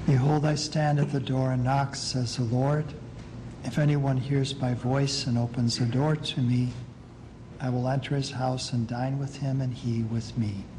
Behold, I stand at the door and knock, says the Lord. If anyone hears my voice and opens the door to me, I will enter his house and dine with him and he with me.